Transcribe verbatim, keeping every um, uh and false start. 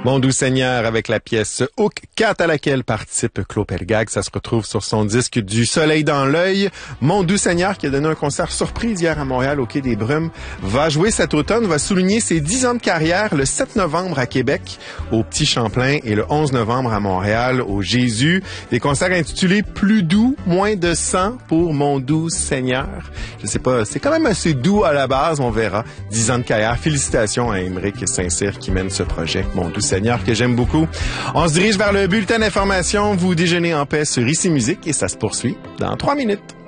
Mon doux Seigneur avec la pièce Hook quatre à laquelle participe Claude Pelgag. Ça se retrouve sur son disque Du soleil dans l'œil. Mon doux Seigneur qui a donné un concert surprise hier à Montréal au Quai des Brumes va jouer cet automne, va souligner ses dix ans de carrière le sept novembre à Québec au Petit Champlain et le onze novembre à Montréal au Jésus. Des concerts intitulés Plus doux, moins de sang pour Mon doux Seigneur. Je sais pas, c'est quand même assez doux à la base, on verra. dix ans de carrière. Félicitations à Émeric Saint-Cyr qui mène ce projet. Mon doux Seigneur que j'aime beaucoup. On se dirige vers le bulletin d'information. Vous déjeunez en paix sur Ici Musique et ça se poursuit dans trois minutes.